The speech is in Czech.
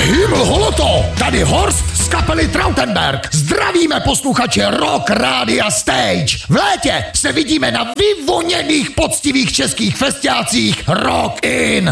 Himmel holoto, tady Horst z kapely Trautenberg. Zdravíme posluchače Rock Rádia Stage. V létě se vidíme na vyvoněných poctivých českých festiácích Rock In.